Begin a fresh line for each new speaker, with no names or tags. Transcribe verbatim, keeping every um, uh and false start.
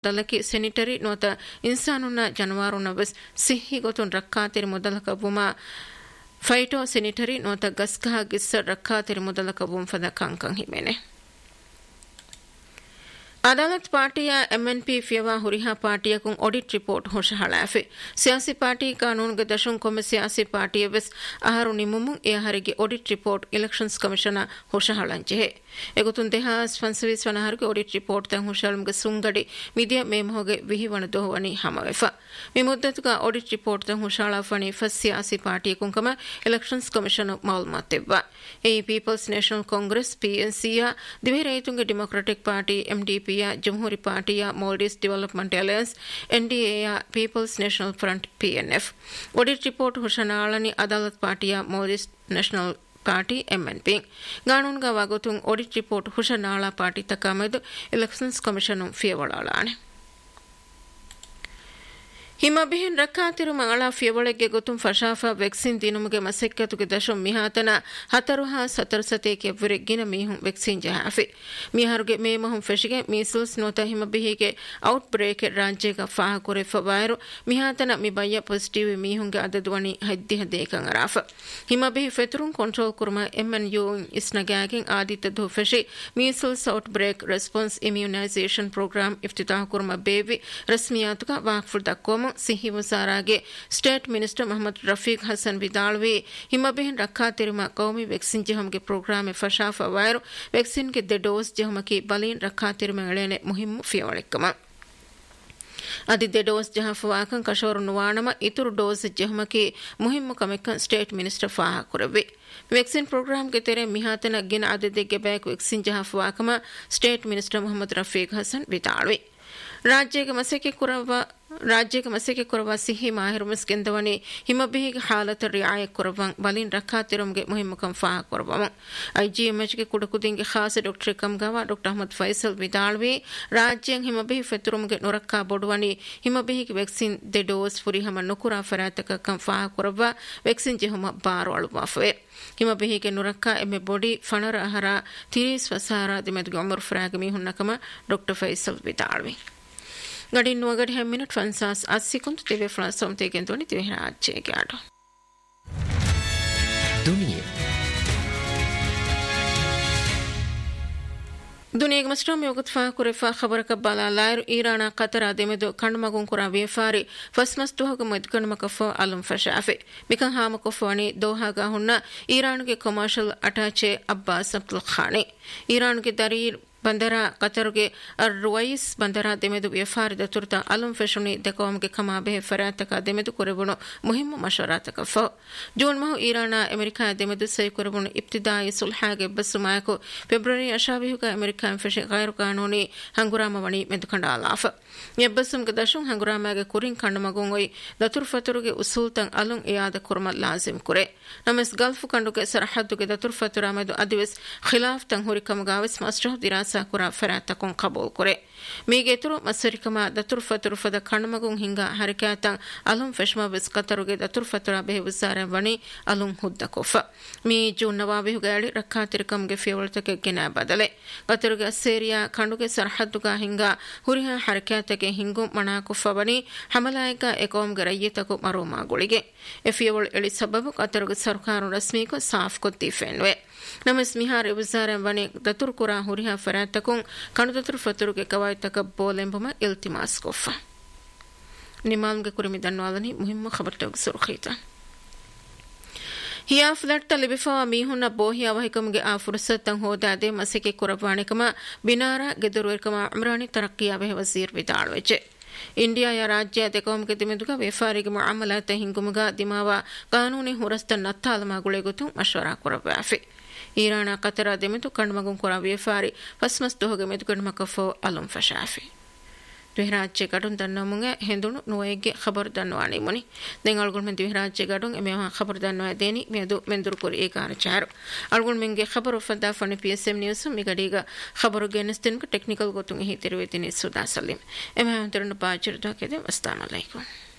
ದಲಕಿ ಸೆನಿಟರಿ ನೋತ ಇನ್ಸಾನುನ್ನ ಜನವಾರುನ bus ಸಿಹಿ ಗೊತುನ್ ರಕ್ಕಾತಿರಿ ಮೊದಲಕ ಬುಮಾ phyto ಸೆನಿಟರಿ ನೋತ ಗಸ್ಕಹ ಗಿಸ್ಸ ರಕ್ಕಾತಿರಿ ಮೊದಲಕ ಬುಮ್ ಫದ ಕಂಕಂ ಹಿಮೆನೆ अदालत पार्टिया एमएनपी फियवा हुरिहा पार्टिया कुं ऑडिट रिपोर्ट होश हलाफे सियासी पार्टी कानून के दशुं कोम सियासी पार्टी बस आहारु निमुमु ए हरिगे ऑडिट रिपोर्ट इलेक्शंस कमिशन होश हलांचे है एगुतुन देहास फंसविस वनहर के ऑडिट रिपोर्ट तं होशलम के सुंगडी मीडिया मेम होगे विहिवण दोहवनी हमवेफा मी मुद्दत का ऑडिट रिपोर्ट तं होशला फनी फस सियासी पार्टी कुं कम इलेक्शंस कमिशन मालूमात तेबा ए पीपल्स नेशनल कांग्रेस पीएनसी या दिवे रैतुंगे डेमोक्रेटिक पार्टी एमडीपी जमहूरी पार्टी या मोल्डिस डेवलपमेंट अलायंस एनडीए या peoples national front PNF audit report होशनाळनी अदालत पार्टी या मोल्डिस नेशनल पार्टी एमएनपी गाणून का वागोतुं audit report होशनाळा party तकामेद elections commission फियवळाळाने ಹಿಮಬಿಹಿನ್ ರಕ್ಕಾತಿರು ಮಂಗಳ ಫಿಯವಳೆಗೆ ಗೊತ್ತುಂ ಫಶಾಫಾ vaccine ದಿನುಮಗೆ ಮಸೆಕ್ಕತುಗೆ ದಶಂ ಮಿಹಾತನ ಹತರುಹಾ ಸತರ್ಸತೆಗೆ ವಿರೆಗ್ಗಿನ ಮೀಹುಂ vaccine ಜಹಾಫಿ ಮಿಹಾರುಗೆ ಮೇಮಹುಂ ಫೆಶಿಗೆ measles ನೋತ ಹಿಮಬಿಹಿಗೆ out break ರಾಜ್ಯಗ ಫಾಹ ಕೊರೆ ಫವೈರು ಮಿಹಾತನ ಮಿಬಯ್ಯ ಪಾಸಿಟಿವ್ ಮೀಹುಂಗೆ ಅದದುವನಿ ಹದ್ದಿ ಹದೇಕಂ ಅರಾಫ ಹಿಮಬಿಹಿ ಫೆತರುಂ ಕಂಟ್ರೋಲ್ ಕುರ್ಮ ಎಂಎನ್ಯು ಇಸ್ನಗಾಗಿಂ ಆದಿತ ದು ಫೆಶಿ measles out break response immunisation program ಇಫ್ತಿತಾಹ kurma ಬೇವಿ ರಸ್ಮಿಯಾತುಗ ವಾಕ್ಫುಲ್ ದಕ್ಕೋಮ ಸಿಹಿ ವಸಾರಾಗೆ state minister Mohammed Rafiq Hasan ವಿದಾಳ್ವಿ ಹಿಮಬಿಹಿನ್ ರಕ್ಕಾತಿರುಮ ಕೌಮಿ vaccine ಜಹಮ್ಗೆ program ಫಶಾಫ wire vaccine ಗೆ ದೆ dose ಜಹಮಕಿ ಬಲೀನ್ ರಕ್ಕಾತಿರುಮ ಎಳೆನೆ ಮುಹಿಮ್ ಫಿಯವಳಿಕ್ಕಮ ಅದಿದ್ದೆ dose ಜಹ ಫವಾಕಂ ಕಶೋರು ನುವಾಣಮ ಇತುರು dose ಜಹಮಕಿ ಮುಹಿಮ್ ಕಮೆಕ್ಕನ್ state minister ಫಾಹ ಕುರವಿ vaccine program ಗೆ ತೆರೆ ಮಿಹಾತನ ಗಿನ ಅದಿದ್ದೆಗೆ back vaccine ಜಹ ಫವಾಕಮ state minister Mohammed Rafiq Hasan ವಿದಾಳ್ವಿ ರಾಜ್ಯಕ್ಕೆ ಮಸೆಕೆ ಕುರವ ರಾಜ್ಯಕ್ಕೆ ಮಸೆಕೆ ಕುರವ ಸಿಹಿ ಮಾಹಿರುಮಸ್ ಕೆಂದವನಿ ಹಿಮಬಿಹಿಗೆ ಹಾಲತ ರಿಯಾಯ ಕುರವಂ ಬಲಿನ್ ರಖಾತಿರುಮ್ಗೆ ಮುಹಿಮ್ಮಕಂ ಫಾಹ ಕುರವಂ ಐಜಿಎಂಎಚ್ಗೆ ಕುಡಕುದಿಂಗೆ ಖಾಸ doctor ಕಮ್ಗವ doctor Ahmed Faisal ವಿದಾಳ್ವಿ ರಾಜ್ಯಂ ಹಿಮಬಿಹಿ ಫೆತುರುಮ್ಗೆ ನುರಕ್ಕಾ ಬೊಡುವನಿ ಹಿಮಬಿಹಿಗೆ vaccine ದೆ dose ಫುರಿಹಮ ನುಕುರಾ ಫರಾತಕ ಕಂ ಫಾಹ ಕುರವ vaccine ಜೆಹುಮ ಬಾರು ಅಳುವಾಫೆ ಹಿಮಬಿಹಿಗೆ ನುರಕ್ಕಾ ಎಮ್ಮೆ ಬೊಡಿ ಫಣರ ಅಹರ ತಿರೀಸ್ ವಸಾರ ದಿಮೆದ್ಗೆ ಉಮರ್ ಫ್ರಾಗಮಿ ಹುನ್ನಕಮ ಡಾಕ್ಟರ್ ಫೈಸಲ್ ವಿದಾಳ್ವಿ ಗಡಿ ನುವಗಡಿ ಹೆ ಮಿನಿಟ್ ಫನ್ಸಾಸ್ अस्सी ಕುಂತು ತಿವೆ ಫ್ರಾನ್ಸ್ ಸೊಂತೆ ಗೆಂತೋನಿ ತಿವೆ ರಾಜ್ಯ ಗ್ಯಾಡೋ
ದುನಿಯಾ
दुनिया मस्टम योगत फा कुरेफा खबर कब्बाला लायर ईरान कतर आदेमेदो खंडमगुं कुरा वेफारी फस्मस्तु हग मदकन मकफ अलम फशाफे मिकन हाम कोफवानी दोहा गा हुन्ना ईरान के कमर्शियल अटैचे अब्बास अब्दुल खानी ईरान के दरीर ಬಂದರ ಕತರುಗೆ ರುವೈಸ್ ಬಂದರ ದೆಮೆದು ವ್ಯಾಪಾರದ ತುರ್ತ ಅಲಂ ಫೆಶುನಿ ದೆಕೋಮ್ಗೆ ಕಮಾಬೆ ಫರಾತಕ ದೆಮೆದು ಕೊರೆಬುಣು ಮುಹಿಮ್ ಮಶವರಾತಕ ಫ ಜೂನ್ ಮಹು ಇರಾನ ಅಮೆರಿಕಾ ದೆಮೆದು ಸೈ ಕೊರೆಬುಣು ಇಬ್ತಿದಾಯಿ ಸುಲ್ಹಾಗೆ ಬಸ್ಸುಮಾಯಕು ಫೆಬ್ರವರಿ ಅಶಾಬಿಹುಗ ಅಮೆರಿಕಾ ಫೆಶೆ ಗೈರು ಕಾನೂನಿ ಹಂಗುರಾಮವಣಿ ಮೆದುಕಂಡಾಲಾಫ ಯಬ್ಬಸ್ಸುಮ್ಗೆ ದಶುಂ ಹಂಗುರಾಮಗೆ ಕುರಿಂ ಕಂಡಮಗುಂ ಒಯ್ ದತುರ್ ಫತುರುಗೆ ಉಸೂಲ್ತಂ ಅಲುಂ ಇಯಾದ ಕುರ್ಮ ಲಾಜಿಮ್ ಕುರೆ ನಮಸ್ ಗಲ್ಫ್ ಕಂಡುಗೆ ಸರಹದ್ದುಗೆ ದತುರ್ ಫತುರಾಮೆದು ಅದಿವೆಸ್ ಖಿಲಾಫ್ ತಂ ಹುರಿಕಮಗಾವೆಸ್ ಮಾಸ್ಟರ್ ದಿರಾಸ ಸಾಕುರ ಫರಾತಕುಂ ಕಬೂಲ್ ಕುರೆ ಮೀಗೆತುರು ಮಸರಿಕಮ ದತುರ್ ಫತುರು ಫದ ಕಣ್ಮಗುಂ ಹಿಂಗ ಹರಕಾತಂ ಅಲುಂ ಫೆಶ್ಮ ಬಿಸ್ ಕತರುಗೆ ದತುರ್ ಫತುರ ಬೆಹುಸಾರ ವಣಿ ಅಲುಂ ಹುದ್ದಕೊಫ ಮೀ ಜೂನ್ ನವಾಬಿ ಹುಗಾಡಿ ರಕ್ಕಾತಿರಕಂಗೆ ಫೇವಳ್ತಕೆ ಗೆನ ಬದಲೆ ಕತರುಗೆ ಸೇರಿಯಾ ಕಂಡುಗೆ ಸರಹದ್ದುಗ ಹಿಂಗ ಹುರಿಹ ಹರಕಾತಕೆ ಹಿಂಗು ಮಣಾಕೊಫ ವಣಿ ಹಮಲಾಯಕ ಎಕೋಮ್ಗೆ ರಯ್ಯತಕು ಮರೋಮಾಗುಳಿಗೆ ಎಫಿಯವಳು ಎಳಿ ಸಬಬು ಕತರುಗೆ ಸರ್ಕಾರ ರಸ್ಮಿಕು ಸಾಫ್ ಕೊತ್ತಿ ಫೆನ್ವೆ ನಮಸ್ ಮಿಹಾರ್ ವಿಸಾರ ವಣಿ ದತುರ್ ಕುರಾ ಹುರಿಹ ಫರಾತಕುಂ ಕಣು ದತುರ್ ಫತುರುಗೆ ಕವಾಯ್ತಕ ಬೋಲೆಂಬುಮ ಇಲ್ತಿಮಾಸ್ ಕೊಫ ನಿಮಾಲ್ಗೆ ಕುರಿಮಿ ದನ್ವಾಲನಿ ಮುಹಿಮ್ಮ ಖಬರ್ತೋಗ ಸುರ್ಖೀತ ಹಿಯಾ ಫ್ಲಟ್ ಲಿಬಿಫಾ ಮೀಹುನ್ನ ಬೋಹಿಯಾ ವಹಿಕಮ್ಗೆ ಆ ಫುರ್ಸತ್ತಂ ಹೋದಾದೆ ಮಸೆಕೆ ಕುರವಾಣಿಕಮ ಬಿನಾರ ಗೆದುರುವೆಕಮ ಇಮ್ರಾನಿ ತರಕ್ಕಿಯಾ ಬೆಹ ವಜೀರ್ ವಿದಾಳ್ವೆಚೆ ಇಂಡಿಯಾ या राज्य ತೆಕೋಮ್ಗೆ ದಿಮೆದುಗ ವ್ಯಾಪಾರಿಗೆ ಮುಅಮಲಾತ ಹಿಂಗುಮಗ ದಿಮಾವ ಕಾನೂನಿ ಹುರಸ್ತ ನತ್ತಾಲಮ ಗುಳೆಗುತು ಮಶವರಾ ಕುರವಾಫಿ ಈರಾನ ಕತರ ದಿಮೆದು ಕಂಡಮಗುಂ ಕುರ ವ್ಯಾಪಾರಿ ಫಸ್ಮಸ್ತು ಹೋಗೆ ಮೆದು ಕಂಡಮಕಫೋ ಅಲಂ ಫಶಾಫಿ ದ್ವಿರಾಜ್ಯ ಗಡುನ್ ದನ್ನಮುಂಗೆ ಹೆಂದುನು ನುವೈಗೆ ಖಬರ್ ದನ್ನವಾನಿ ಮುನಿ ದೆಂಗಲ್ಗುನ್ ಮೆದು ದ್ವಿರಾಜ್ಯ ಗಡುನ್ ಎಮೆಹ ಖಬರ್ ದನ್ನವಾ ದೇನಿ ಮೆದು ಮೆಂದುರು ಕುರಿ ಏಕಾರ ಚಾರು ಅಲ್ಗುನ್ ಮೆಂಗೆ ಖಬರ್ ಫದಾ ಫನಿ ಪಿಎಸ್ಎಂ ನ್ಯೂಸ್ ಮಿಗಡಿಗ ಖಬರ್ ಗೆನಸ್ತಿನ್ ಟೆಕ್ನಿಕಲ್ ಗೊತುಂಗೆ ಹಿತಿರುವೆತಿನಿ ಸುದಾ ಸಲೀಂ ಎಮೆಹ ತರನು ಪಾಚಿರ್ ದಕೆದೆ ಅಸ್ಸಲಾಮು ಅಲೈಕುಂ